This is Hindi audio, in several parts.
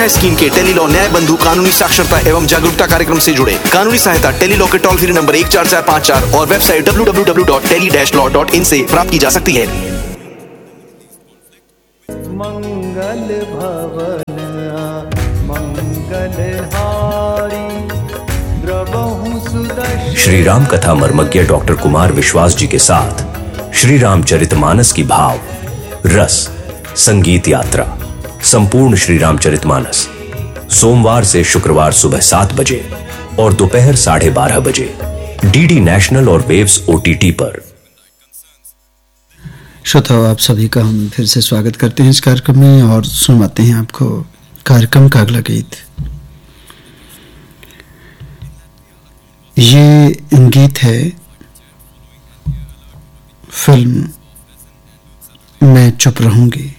स्कीम के टेलीलॉ न्याय बंधु कानूनी साक्षरता एवं जागरूकता कार्यक्रम से जुड़े। कानूनी सहायता टेलीलॉ के टोल फ्री नंबर 14454 और वेबसाइट www.tele-law.in से प्राप्त की जा सकती है। मंगल भवन मंगलहारी द्रवहु सुदर्शन। श्री राम कथा मर्मज्ञ डॉक्टर कुमार विश्वास जी के साथ श्री रामचरितमानस की भाव रस संगीत यात्रा संपूर्ण श्री रामचरितमानस सोमवार से शुक्रवार सुबह 7 बजे और दोपहर 12:30 बजे डीडी नेशनल और वेव्स OTT पर। श्रोताओ, आप सभी का हम फिर से स्वागत करते हैं इस कार्यक्रम में और सुनवाते हैं आपको कार्यक्रम का अगला गीत। ये गीत है फिल्म मैं चुप रहूंगी।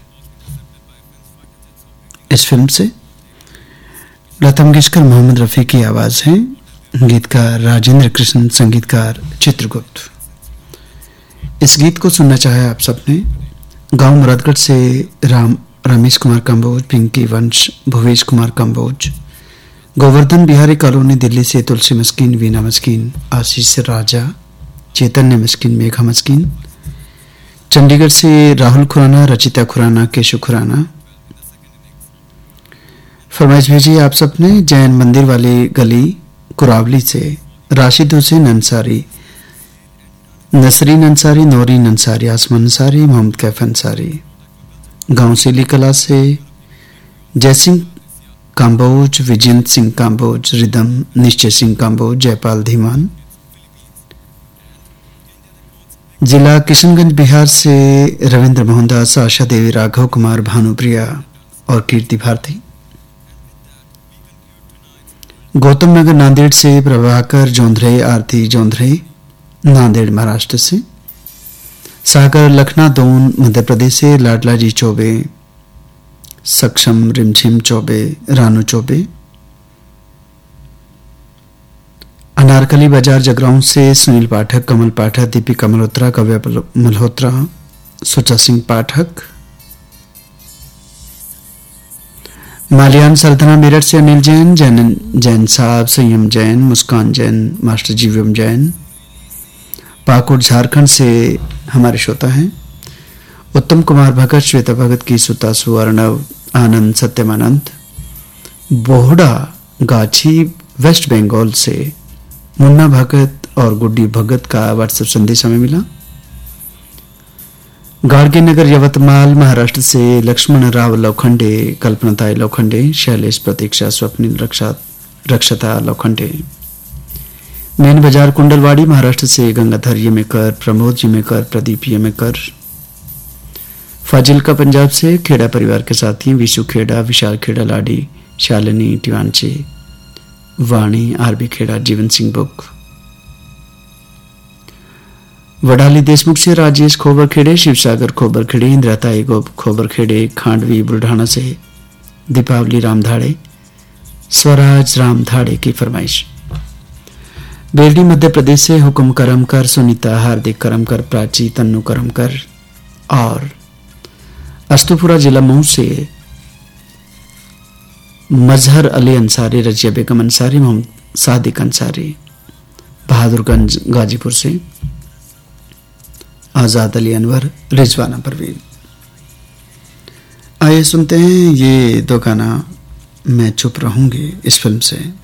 इस फिल्म से लता मंगेशकर, मोहम्मद रफी की आवाज है, गीतकार राजेंद्र कृष्ण, संगीतकार चित्रगुप्त। इस गीत को सुनना चाहे आप सबने। गांव मुरादगढ़ से रमेश कुमार कंबोज, पिंकी वंश, भुवेश कुमार कंबोज, गोवर्धन बिहारी कॉलोनी दिल्ली से तुलसी मस्कीन, वीना मस्कीन, आशीष राजा, चैतन्य मस्कीन, मेघा मस्कीन, चंडीगढ़ से राहुल खुराना, रचिता खुराना, केशव खुराना। फरमाइश भेजी आप सबने जैन मंदिर वाली गली कुरावली से राशिद हुसैन अंसारी, नसरीन अंसारी, नौरीन अंसारी, आसमान अंसारी, मोहम्मद कैफ अंसारी। गांव सिली कला से जयसिंह काम्बोज, विजेंद्र सिंह काम्बोज, रिदम निश्चय सिंह काम्बोज, जयपाल धीमान। जिला किशनगंज बिहार से रविंद्र मोहनदास, आशा देवी, राघव कुमार, भानुप्रिया और कीर्ति भारती। गौतम नगर नांदेड़ से प्रभाकर जोंधरे, आरती जोंधरे, नांदेड़ महाराष्ट्र से। सागर लखना दोन मध्य प्रदेश से लाडला जी चौबे, सक्षम रिमझिम चौबे, रानू चौबे। अनारकली बाजार जगराउं से सुनील पाठक, कमल पाठक, दीपिका मल्होत्रा, काव्या मल्होत्रा, सुचा सिंह पाठक। मालियान सल्तना मेरठ से अनिल जैन, जैन साहब, संयम जैन, मुस्कान जैन, मास्टर जीवम जैन। पाकुड़ झारखंड से हमारे श्रोता हैं उत्तम कुमार भगत, श्वेता भगत की सुता, सुवर्णव, आनंद, सत्यमानंद। बोहड़ा गाछी वेस्ट बंगाल से मुन्ना भगत और गुड्डी भगत का व्हाट्सएप संदेश हमें मिला। गाड़गे नगर यवतमाल महाराष्ट्र से लक्ष्मण राव लौखंडे, कल्पनाताई लौखंडे, शैलेश प्रतीक्षा, स्वप्निल रक्षता लौखंडे। मेन बाजार कुंडलवाड़ी महाराष्ट्र से गंगाधर यमेकर, प्रमोद यमेकर, प्रदीप यमेकर। फाजिल्का पंजाब से खेड़ा परिवार के साथी विशु खेड़ा, विशाल खेड़ा, लाडी, शालिनी टिवांचे, वाणी, आरबी खेड़ा, जीवन सिंह बुक। वडाली देशमुख से राजेश खोबरखेड़े, शिवसागर खोबरखेड़े, इंद्राताई गोप खोबरखेड़े, खांडवी बुल्ढाना से दीपावली रामधाड़े, स्वराज रामधाड़े की फरमाइश। बेलडी मध्य प्रदेश से हुकुम करमकर, सुनीता, हार्दिक करमकर, प्राची, तन्नू करमकर। और अस्तुपुरा जिला मऊ से मजहर अली अंसारी, रजिया बेगम अंसारी, मोहम्मद सादिक अंसारी। बहादुरगंज गाजीपुर से आजाद अली अनवर, रिजवाना परवीन। आइए सुनते हैं ये दो गाना मैं चुप रहूंगी इस फिल्म से।